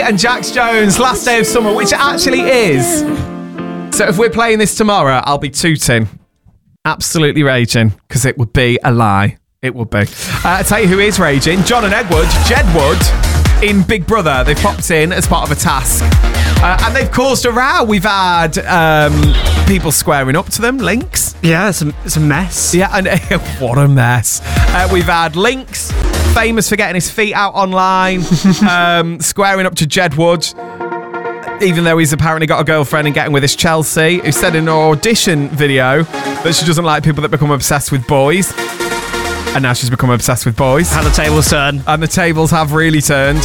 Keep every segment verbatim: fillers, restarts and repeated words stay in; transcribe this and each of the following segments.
and Jax Jones, Last Day of Summer, which actually is. So if we're playing this tomorrow, I'll be tooting. Absolutely raging, because it would be a lie. It would be. Uh, I'll tell you who is raging. John and Edward, Jedward, in Big Brother. They've popped in as part of a task. Uh, and they've caused a row. We've had um, people squaring up to them, Lynx. Yeah, it's a, it's a mess. Yeah, and what a mess. Uh, we've had Lynx, famous for getting his feet out online, um, squaring up to Jedward, even though he's apparently got a girlfriend and getting with his Chelsea, who said in an audition video that she doesn't like people that become obsessed with boys. And now she's become obsessed with boys. How the tables turn. And the tables have really turned.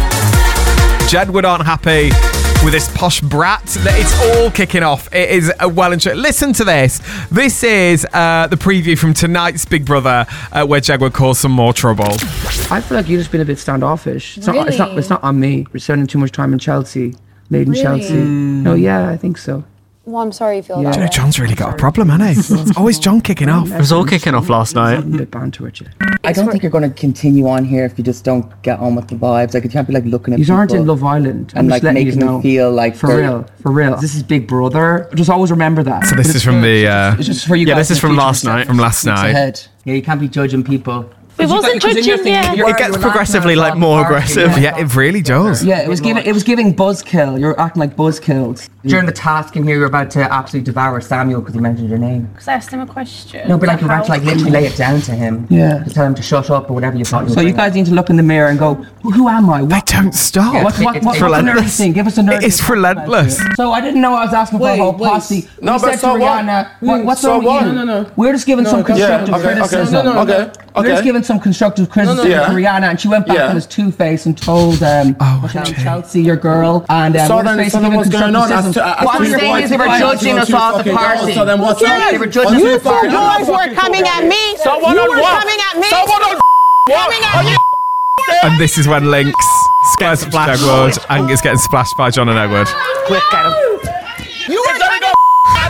Jedward aren't happy with this posh brat. It's all kicking off. It is a well and truly. Listen to this. This is uh, the preview from tonight's Big Brother, uh, where Jedward caused some more trouble. I feel like you've just been a bit standoffish. It's, Really? not, it's, not, it's not on me. We're spending too much time in Chelsea. Made in Really? Chelsea. No, yeah, I think so. Well, I'm sorry you feel Yeah. that Do you know, way. John's really got a problem, hasn't he? It's always John kicking off. It was all kicking off last night. A bit banter with you. I don't think you're going to continue on here if you just don't get on with the vibes. Like, you can't be like looking at These people aren't in Love Island. I'm and just like letting making you know. them feel like For they're- real, for real. This is Big Brother. Just always remember that. So this is from the... Uh, It's just for you Yeah, guys this is in the from future. last night. from last night. Ahead. Yeah, you can't be judging people. We wasn't judging, yeah. It gets progressively like more aggressive. Yeah, it really does. Yeah, it was giving it was giving buzzkill. You're acting like buzzkills. During the task in here, you're about to absolutely devour Samuel because he mentioned your name. Because I asked him a question. No, but like you're about to like literally lay it down to him. Yeah. To tell him to shut up or whatever you thought. So you guys need to look in the mirror and go, who, who am I? They What, don't stop. what, what, what, what's the nerdy thing? Give us a nerdy It's thing. relentless. So I didn't know I was asking for Wait, a whole wait. posse. No, We but said so to what? Rihanna, Hmm, what, what's so wrong with what? you? No, no, no. We're just giving some okay. constructive Yeah, okay, okay. criticism. No, no, no. Okay, We're just okay. giving some constructive criticism Yeah. to Rihanna, and she went back Yeah. on his two-face and told um, Oh, what's her name, gee. Chelsea, your girl, and uh, So we're then, basically so then giving what's going constructive on? criticism. As to- as What to I'm your saying point, is they were you judging us two off the fucking party. girls, So then what's Yeah, they were judging You us off two the party. guys were coming at me. Someone you on were what? coming at me. Someone on coming at me. And this is when Lynx squares up to Edward and is getting splashed by John and Edward. Quick, at him. You were coming at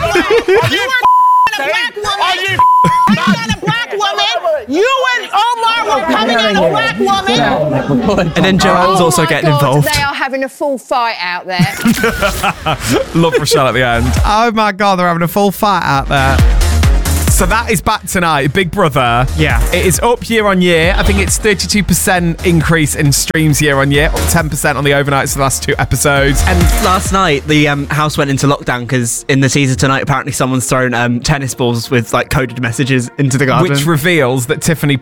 You were at a black woman. Coming at a black woman. You and Omar were coming at a black woman. And then Joanne's Oh also my getting God, involved. They are having a full fight out there. Love Rochelle at the end. Oh my God, they're having a full fight out there. So that is back tonight, Big Brother. Yeah. It is up year on year. I think it's thirty-two percent increase in streams year on year, up ten percent on the overnights for the last two episodes. And last night, the um, house went into lockdown because in the teaser tonight, apparently someone's thrown um, tennis balls with like coded messages into the garden. Which reveals that Tiffany